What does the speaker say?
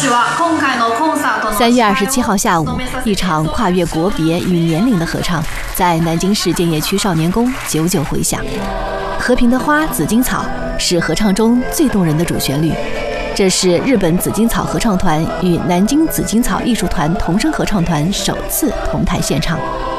3月27号下午，一场跨越国别与年龄的合唱在南京市建邺区少年宫久久回响。和平的花，紫荆草是合唱中最动人的主旋律。这是日本紫荆草合唱团与南京紫荆草艺术团童声合唱团首次同台献唱。